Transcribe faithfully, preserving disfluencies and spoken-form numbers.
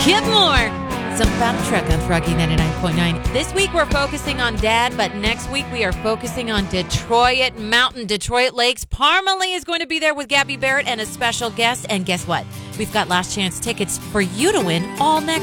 Get more. Some Battle Trek on Froggy ninety-nine point nine. This week we're focusing on Dad, but next week we are focusing on Detroit Mountain, Detroit Lakes. Parmalee is going to be there with Gabby Barrett and a special guest. And guess what? We've got last chance tickets for you to win all next